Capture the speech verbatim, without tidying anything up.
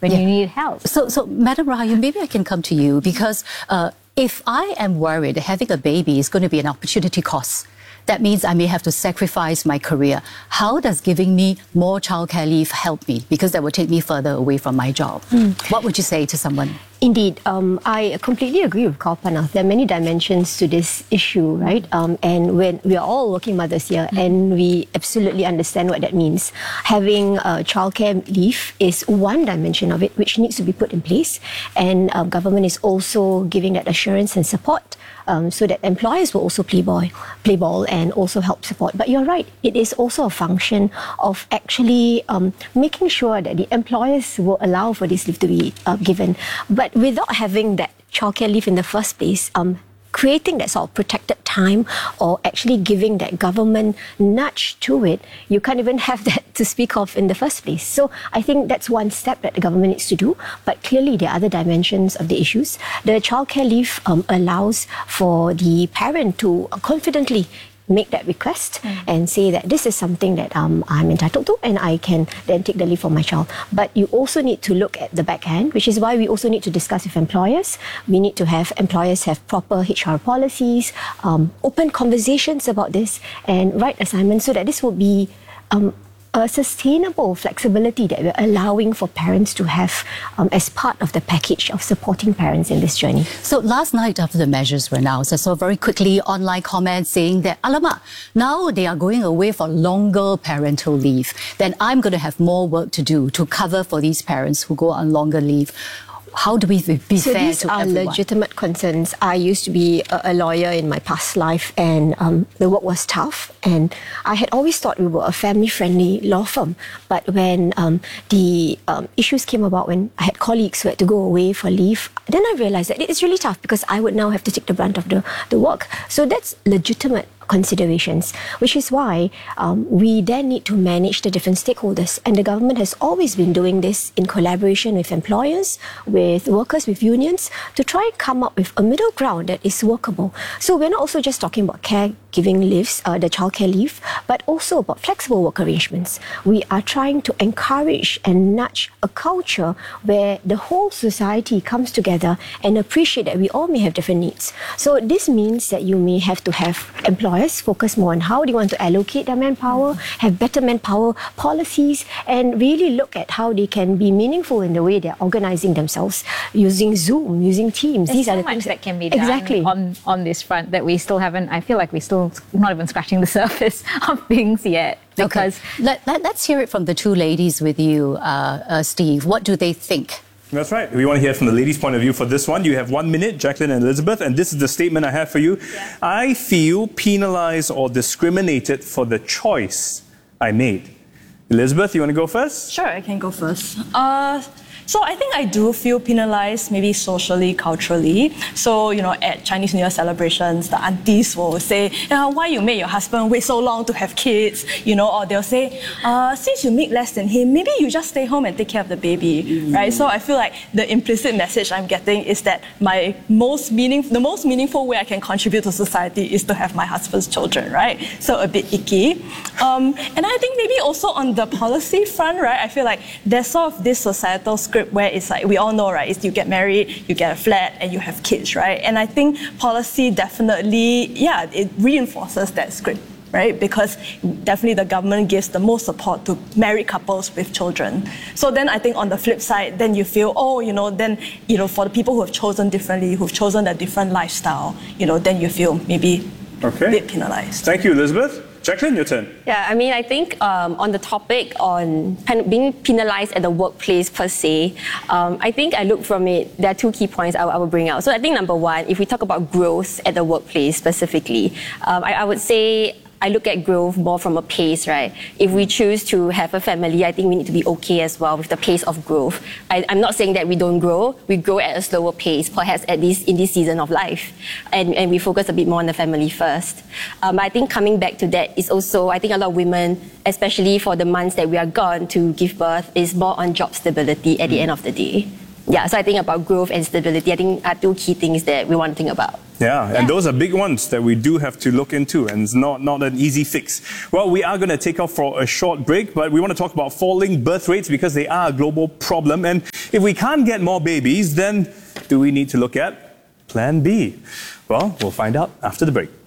when yeah. you need help. So, so Madam Rahayu, maybe I can come to you because uh, if I am worried having a baby is going to be an opportunity cost, that means I may have to sacrifice my career. How does giving me more childcare leave help me? Because that will take me further away from my job. Mm. What would you say to someone? Indeed, um, I completely agree with Kalpana. There are many dimensions to this issue, right? Um, and when we are all working mothers here, mm. and we absolutely understand what that means. Having uh, childcare leave is one dimension of it, which needs to be put in place. And uh, government is also giving that assurance and support. Um, so that employers will also play ball, play ball and also help support. But you're right, it is also a function of actually um, making sure that the employers will allow for this leave to be uh, given. But without having that childcare leave in the first place, um, creating that sort of protected time or actually giving that government nudge to it, you can't even have that to speak of in the first place. So I think that's one step that the government needs to do. But clearly there are other dimensions of the issues. The childcare leave um, allows for the parent to confidently make that request mm. and say that this is something that um, I'm entitled to and I can then take the leave for my child. But you also need to look at the back end, which is why we also need to discuss with employers. We need to have employers have proper H R policies, um, open conversations about this and write assignments so that this will be um, a sustainable flexibility that we're allowing for parents to have um, as part of the package of supporting parents in this journey. So last night after the measures were announced, I saw very quickly online comments saying that, alamak, now they are going away for longer parental leave. Then I'm going to have more work to do to cover for these parents who go on longer leave. How do we be so fair these to are everyone? Legitimate concerns. I used to be a, a lawyer in my past life and um, the work was tough and I had always thought we were a family-friendly law firm. But when um, the um, issues came about, when I had colleagues who had to go away for leave, then I realised that it's really tough because I would now have to take the brunt of the, the work. So that's legitimate considerations, which is why um, we then need to manage the different stakeholders. And the government has always been doing this in collaboration with employers, with workers, with unions, to try and come up with a middle ground that is workable. So we're not also just talking about caregiving leaves, uh, the childcare leave, but also about flexible work arrangements. We are trying to encourage and nudge a culture where the whole society comes together and appreciate that we all may have different needs. So this means that you may have to have employers focus more on how they want to allocate their manpower, have better manpower policies, and really look at how they can be meaningful in the way they're organizing themselves, using Zoom, using Teams. There's These so are the much things that can be done exactly. on, on this front that we still haven't, I feel like we're still not even scratching the surface of things yet. Because okay. Let, let, let's hear it from the two ladies with you, uh, uh, Steve. What do they think? That's right. We want to hear from the ladies' point of view for this one. You have one minute, Jacqueline and Elizabeth, and this is the statement I have for you. Yeah. I feel penalised or discriminated for the choice I made. Elizabeth, you want to go first? Sure, I can go first. Uh, So I think I do feel penalized, maybe socially, culturally. So, you know, at Chinese New Year celebrations, the aunties will say, oh, why you made your husband wait so long to have kids? You know, or they'll say, uh, since you make less than him, maybe you just stay home and take care of the baby, mm. right? So I feel like the implicit message I'm getting is that my most meaning, the most meaningful way I can contribute to society is to have my husband's children, right? So a bit icky. Um, and I think maybe also on the policy front, right, I feel like there's sort of this societal script where it's like, we all know, right, is you get married, you get a flat, and you have kids, right? And I think policy definitely, yeah, it reinforces that script, right? Because definitely the government gives the most support to married couples with children. So then I think on the flip side, then you feel, oh, you know, then, you know, for the people who have chosen differently, who've chosen a different lifestyle, you know, then you feel maybe okay. a bit penalized. Thank you, Elizabeth. Jacqueline, your turn. Yeah, I mean, I think um, on the topic on being penalized at the workplace per se, um, I think I look from it, there are two key points I, I will bring out. So I think number one, if we talk about growth at the workplace specifically, um, I, I would say I look at growth more from a pace, right? If we choose to have a family, I think we need to be okay as well with the pace of growth. I, I'm not saying that we don't grow, we grow at a slower pace, perhaps at least in this season of life. And, and we focus a bit more on the family first. Um, I think coming back to that is also, I think a lot of women, especially for the months that we are gone to give birth, is more on job stability at the end of the day. Yeah, so I think about growth and stability, I think are two key things that we want to think about. Yeah, and those are big ones that we do have to look into, and it's not, not an easy fix. Well, we are going to take off for a short break, but we want to talk about falling birth rates because they are a global problem. And If we can't get more babies, then do we need to look at plan B? Well, we'll find out after the break.